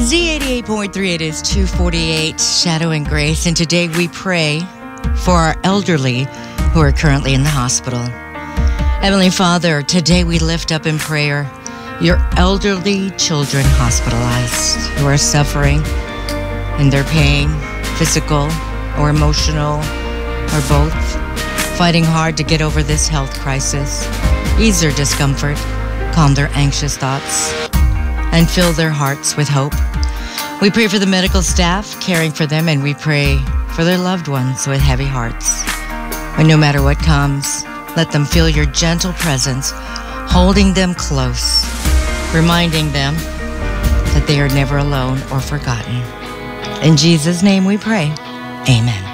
Z88.3, it is 2:48, Shadow and Grace, and today we pray for our elderly who are currently in the hospital. Heavenly Father, today we lift up in prayer your elderly children hospitalized who are suffering in their pain, physical or emotional, or both, fighting hard to get over this health crisis. Ease their discomfort, calm their anxious thoughts, and fill their hearts with hope. We pray for the medical staff caring for them, and we pray for their loved ones with heavy hearts. But no matter what comes, let them feel your gentle presence, holding them close, reminding them that they are never alone or forgotten. In Jesus' name we pray. Amen.